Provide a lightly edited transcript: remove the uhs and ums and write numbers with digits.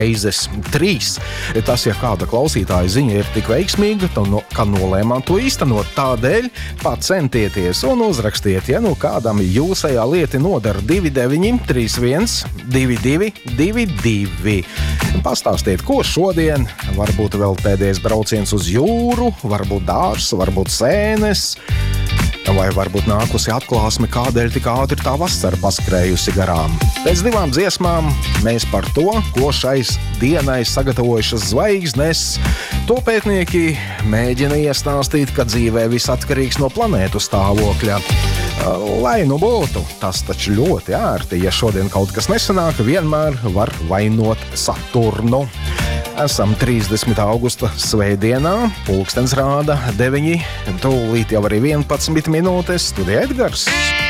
reizes 3. Tas, ja kāda klausītāja ziņa ir tik veiksmīga, ka nolēmām to īstenot. Tādēļ pacentieties un uzrakstiet, ja kādam jūsējā lieta nodara 29 31 22 22. Pastāstiet, ko šodien, varbūt vēl pēdējais brauciens uz jūru, varbūt dārs, varbūt sēnes, vai varbūt nākusi atklāsme, kādēļ tik ātri tā vasara paskrējusi garām. Pēc 2 dziesmām mēs par to, ko šais dienai sagatavojušas zvaigznes. To pētnieki mēģina iestāstīt, ka dzīvē viss atkarīgs no planētu stāvokļa. Lai nu būtu, tas taču ļoti ērti, ja šodien kaut kas nesanāk, vienmēr var vainot Saturnu. Esam 30. augusta svētdienā, pulkstens rāda 9, tūlīt jau arī 11 minūtes, studija Edgars.